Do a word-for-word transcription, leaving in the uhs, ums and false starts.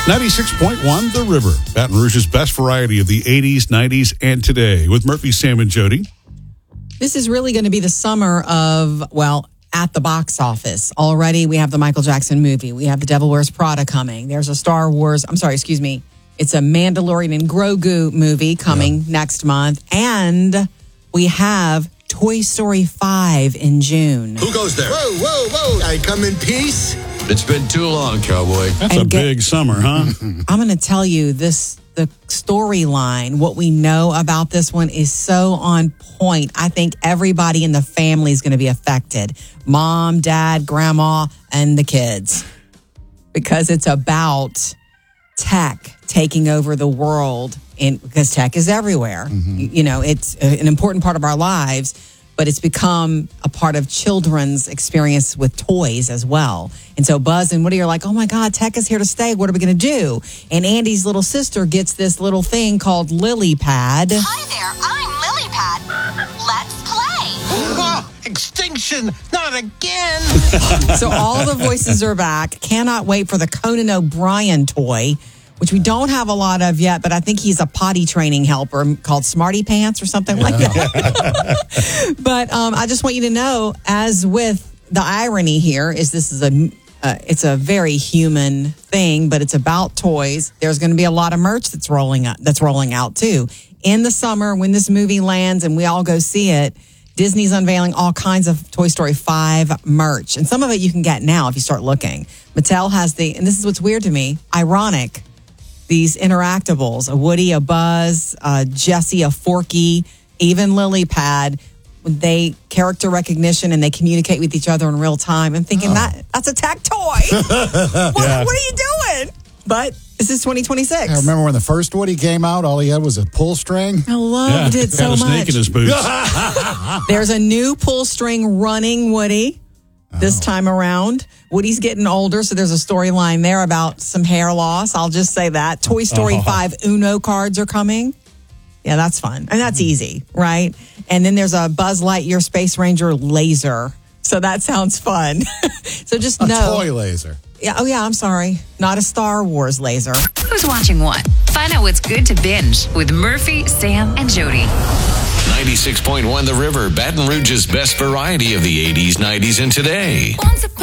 ninety-six point one The River, Baton Rouge's best variety of the eighties, nineties, and today. With Murphy, Sam, and Jody. This is really going to be the summer of, well, at the box office. Already we have the Michael Jackson movie. We have The Devil Wears Prada coming. There's a Star Wars, I'm sorry, excuse me. It's a Mandalorian and Grogu movie coming yeah. next month. And we have Toy Story five in June. Who goes there? Whoa, whoa, whoa. I come in peace. It's been too long, cowboy. That's and a get, big summer, huh? I'm going to tell you this, the storyline, what we know about this one is so on point. I think everybody in the family is going to be affected. Mom, dad, grandma, and the kids. Because it's about tech taking over the world, and because tech is everywhere. Mm-hmm. You, you know, it's an important part of our lives, but it's become a part of children's experience with toys as well. And so Buzz and Woody are like, oh my God, tech is here to stay. What are we going to do? And Andy's little sister gets this little thing called Lily Pad. Hi there, I'm Lily Pad. Let's play. Oh, extinction, not again. So all the voices are back. Cannot wait for the Conan O'Brien toy, which we don't have a lot of yet, but I think he's a potty training helper called Smarty Pants or something yeah. like that. But um, I just want you to know, as with the irony here, is this is a uh, it's a very human thing, but it's about toys. There's going to be a lot of merch that's rolling out, that's rolling out too. In the summer, when this movie lands and we all go see it, Disney's unveiling all kinds of Toy Story five merch. And some of it you can get now if you start looking. Mattel has the, and this is what's weird to me, ironic, these interactables, a Woody, a Buzz, a Jessie, a Forky, even Lily Pad, they character recognition and they communicate with each other in real time. I'm thinking oh. that that's a tech toy. what, yeah. what are you doing? But this is twenty twenty-six. I remember when the first Woody came out, all he had was a pull string. I loved yeah. it so had a much. snake in his boots. There's a new pull string running Woody this oh. time around. Woody's getting older, so there's a storyline there about some hair loss. I'll just say that. Toy Story oh. five Uno cards are coming. Yeah, that's fun. And that's easy, right? And then there's a Buzz Lightyear Space Ranger laser. So that sounds fun. So just a know. A toy laser. Yeah. Oh, yeah, I'm sorry. Not a Star Wars laser. Who's watching what? Find out what's good to binge with Murphy, Sam, and Jody. ninety-six point one The River, Baton Rouge's best variety of the eighties, nineties, and today.